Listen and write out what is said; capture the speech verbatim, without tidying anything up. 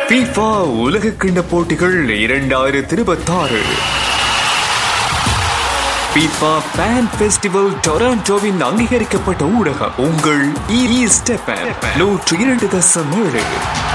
FIFA உலகக்கிண்ண போட்டிகள் இரண்டாயிரத்து இருபத்தாறு FIFA Fan Festival டொராண்டோவின் அங்கீகரிக்கப்பட்ட ஊடகம் உங்கள் ஈஸ்ட் எஃப்எம் நூற்று இரண்டு தசம் ஏழு.